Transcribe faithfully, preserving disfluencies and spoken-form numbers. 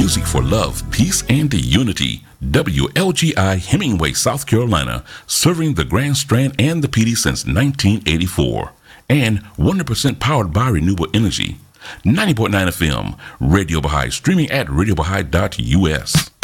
music for love, peace, and unity. W L G I Hemingway, South Carolina, serving the Grand Strand and the P D since nineteen eighty-four. And one hundred percent powered by renewable energy. ninety point nine F M, Radio Baha'i, streaming at radio baha'i dot U S.